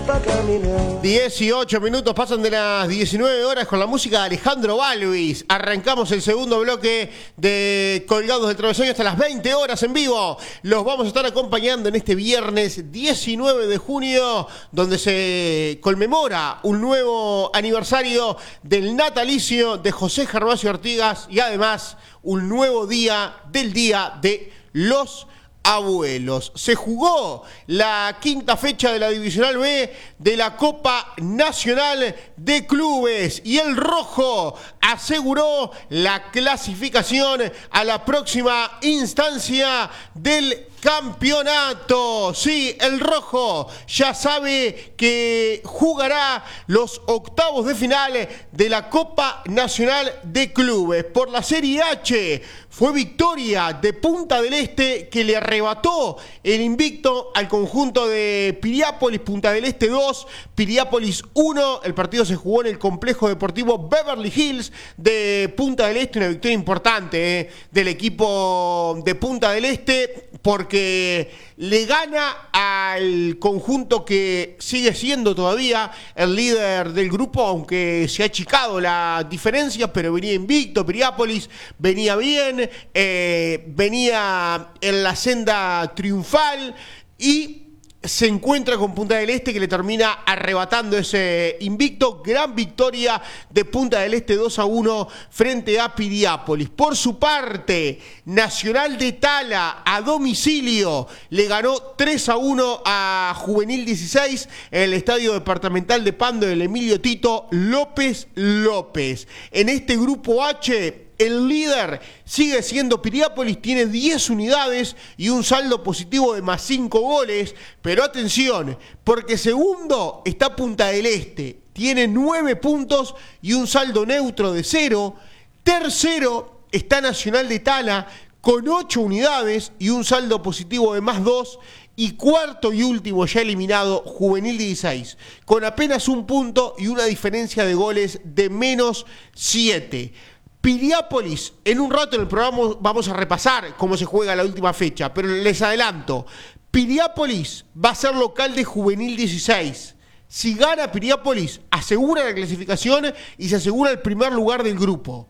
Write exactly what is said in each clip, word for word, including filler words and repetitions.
dieciocho minutos pasan de las diecinueve horas con la música de Alejandro Balvis. Arrancamos el segundo bloque de Colgados del Travesaño hasta las veinte horas en vivo. Los vamos a estar acompañando en este viernes diecinueve de junio, donde se conmemora un nuevo aniversario del natalicio de José Gervasio Artigas y además un nuevo día del Día de los Abuelos. Se jugó la quinta fecha de la Divisional B de la Copa Nacional de Clubes y el Rojo aseguró la clasificación a la próxima instancia del campeonato. Sí, el Rojo ya sabe que jugará los octavos de final de la Copa Nacional de Clubes. Por la Serie H fue victoria de Punta del Este que le arrebató el invicto al conjunto de Piriápolis. Punta del Este dos, Piriápolis uno. El partido se jugó en el complejo deportivo Beverly Hills de Punta del Este. Una victoria importante eh, del equipo de Punta del Este, porque le gana al conjunto que sigue siendo todavía el líder del grupo, aunque se ha achicado la diferencia, pero venía invicto. Piriápolis venía bien, eh, venía en la senda triunfal y se encuentra con Punta del Este, que le termina arrebatando ese invicto. Gran victoria de Punta del Este dos a uno frente a Piriápolis. Por su parte, Nacional de Tala a domicilio le ganó tres a uno a Juvenil dieciséis en el Estadio Departamental de Pando del Emilio Tito López López. En este grupo H, el líder sigue siendo Piriápolis, tiene diez unidades y un saldo positivo de más cinco goles. Pero atención, porque segundo está Punta del Este, tiene nueve puntos y un saldo neutro de cero. Tercero está Nacional de Tala con ocho unidades y un saldo positivo de más dos. Y cuarto y último, ya eliminado, Juvenil dieciséis, con apenas un punto y una diferencia de goles de menos siete. Piriápolis, en un rato en el programa vamos a repasar cómo se juega la última fecha, pero les adelanto, Piriápolis va a ser local de Juvenil dieciséis. Si gana Piriápolis, asegura la clasificación y se asegura el primer lugar del grupo.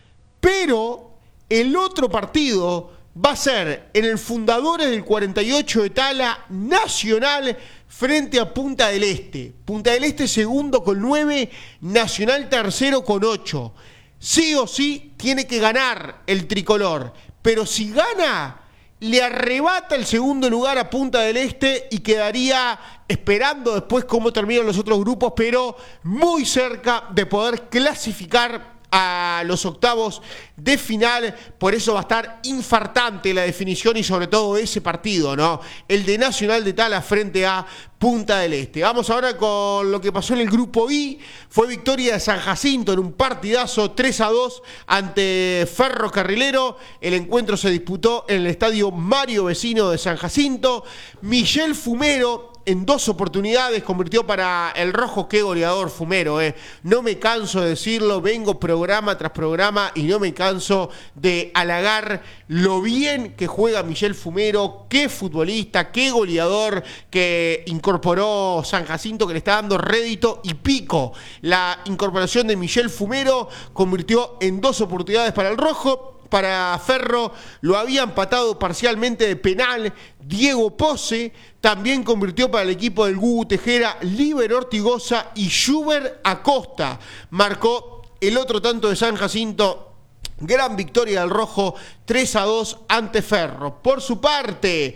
Pero el otro partido va a ser en el Fundadores del cuarenta y ocho de Tala, Nacional frente a Punta del Este. Punta del Este segundo con nueve, Nacional tercero con ocho. Sí o sí tiene que ganar el tricolor, pero si gana, le arrebata el segundo lugar a Punta del Este y quedaría esperando después cómo terminan los otros grupos, pero muy cerca de poder clasificar a los octavos de final. Por eso va a estar infartante la definición y sobre todo ese partido, ¿no? El de Nacional de Tala frente a Punta del Este. Vamos ahora con lo que pasó en el grupo I. Fue victoria de San Jacinto en un partidazo tres a dos ante Ferro Carrilero. El encuentro se disputó en el estadio Mario Vecino de San Jacinto. Michel Fumero en dos oportunidades convirtió para el Rojo. Qué goleador Fumero, eh. No me canso de decirlo, vengo programa tras programa y no me canso de halagar lo bien que juega Michel Fumero. Qué futbolista, qué goleador que incorporó San Jacinto, que le está dando rédito y pico. La incorporación de Michel Fumero convirtió en dos oportunidades para el Rojo. Para Ferro lo había empatado parcialmente de penal Diego Pose. También convirtió para el equipo del Gugu Tejera Liber Ortigosa y Schubert Acosta. Marcó el otro tanto de San Jacinto. Gran victoria del Rojo, tres a dos ante Ferro. Por su parte,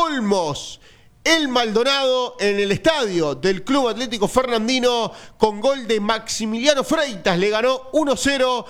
Olmos, el Maldonado en el estadio del Club Atlético Fernandino, con gol de Maximiliano Freitas, le ganó uno cero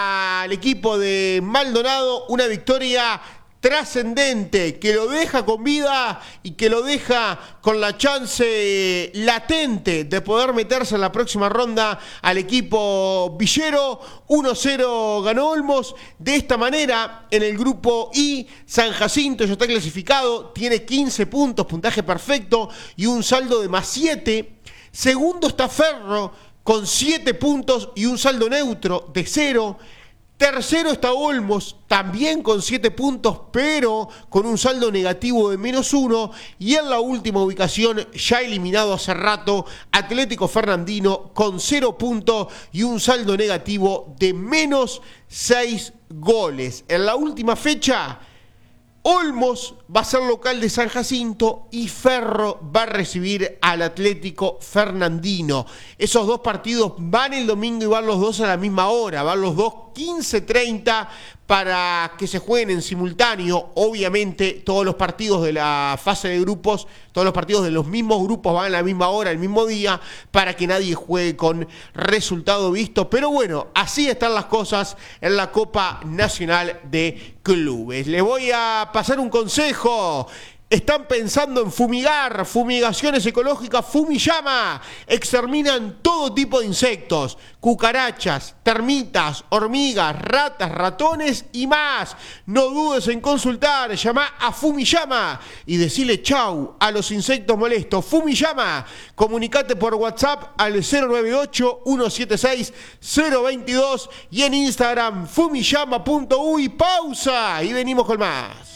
al equipo de Maldonado. Una victoria trascendente que lo deja con vida y que lo deja con la chance latente de poder meterse en la próxima ronda al equipo villero. uno cero ganó Olmos. De esta manera, en el grupo I, San Jacinto ya está clasificado, tiene quince puntos, puntaje perfecto y un saldo de más siete. Segundo está Ferro con siete puntos y un saldo neutro de cero. Tercero está Olmos, también con siete puntos, pero con un saldo negativo de menos uno. Y en la última ubicación, ya eliminado hace rato, Atlético Fernandino con cero puntos y un saldo negativo de menos seis goles. En la última fecha, Olmos va a ser local de San Jacinto y Ferro va a recibir al Atlético Fernandino. Esos dos partidos van el domingo y van los dos a la misma hora, van los dos quince treinta para que se jueguen en simultáneo. Obviamente todos los partidos de la fase de grupos, todos los partidos de los mismos grupos van a la misma hora, el mismo día, para que nadie juegue con resultado visto. Pero bueno, así están las cosas en la Copa Nacional de Clubes. Les voy a pasar un consejo. Están pensando en fumigar, fumigaciones ecológicas Fumiyama. Exterminan todo tipo de insectos, cucarachas, termitas, hormigas, ratas, ratones y más. No dudes en consultar, llama a Fumiyama y decile chau a los insectos molestos. Fumiyama, comunicate por WhatsApp al cero nueve ocho, uno siete seis, cero dos dos y en Instagram fumiyama punto uy. Pausa y venimos con más.